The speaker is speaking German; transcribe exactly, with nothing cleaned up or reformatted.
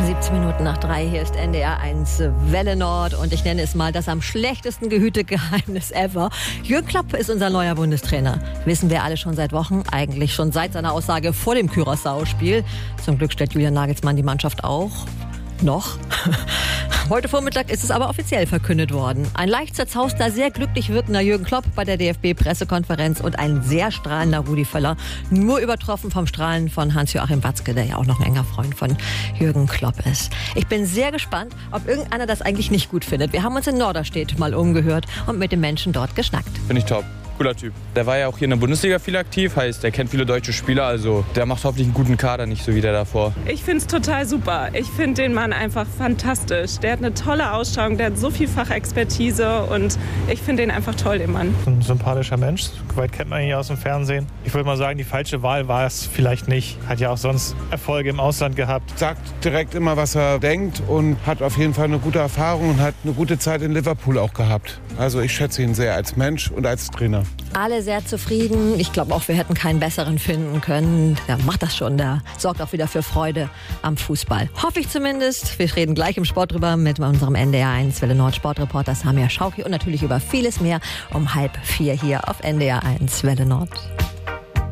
siebzehn Minuten nach drei, hier ist N D R eins Welle Nord und ich nenne es mal das am schlechtesten gehütete Geheimnis ever. Jürgen Klopp ist unser neuer Bundestrainer. Wissen wir alle schon seit Wochen, eigentlich schon seit seiner Aussage vor dem Curaçao-Spiel. Zum Glück stellt Julian Nagelsmann die Mannschaft auch. Noch. Heute Vormittag ist es aber offiziell verkündet worden. Ein leicht zerzauster, sehr glücklich wirkender Jürgen Klopp bei der D F B-Pressekonferenz und ein sehr strahlender Rudi Völler, nur übertroffen vom Strahlen von Hans-Joachim Watzke, der ja auch noch ein enger Freund von Jürgen Klopp ist. Ich bin sehr gespannt, ob irgendeiner das eigentlich nicht gut findet. Wir haben uns in Norderstedt mal umgehört und mit den Menschen dort geschnackt. Finde ich top. Cooler Typ. Der war ja auch hier in der Bundesliga viel aktiv, heißt, der kennt viele deutsche Spieler, also der macht hoffentlich einen guten Kader, nicht so wie der davor. Ich finde es total super. Ich finde den Mann einfach fantastisch. Der hat eine tolle Ausstrahlung, der hat so viel Fachexpertise und ich finde den einfach toll, den Mann. Ein sympathischer Mensch, weit kennt man ihn ja aus dem Fernsehen. Ich würde mal sagen, die falsche Wahl war es vielleicht nicht. Hat ja auch sonst Erfolge im Ausland gehabt. Sagt direkt immer, was er denkt und hat auf jeden Fall eine gute Erfahrung und hat eine gute Zeit in Liverpool auch gehabt. Also ich schätze ihn sehr als Mensch und als Trainer. Alle sehr zufrieden. Ich glaube auch, wir hätten keinen besseren finden können. Der macht das schon. Der sorgt auch wieder für Freude am Fußball. Hoffe ich zumindest. Wir reden gleich im Sport drüber mit unserem N D R eins Welle Nord Sportreporter Samir Schauki und natürlich über vieles mehr um halb vier hier auf N D R eins Welle Nord.